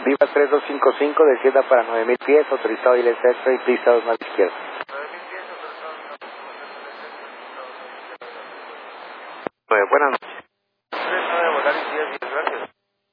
Viva 3255, descienda para 9000 pies, autorizado y extra y pista 2 más izquierda. 9000 pies, autorizado. Buenas noches.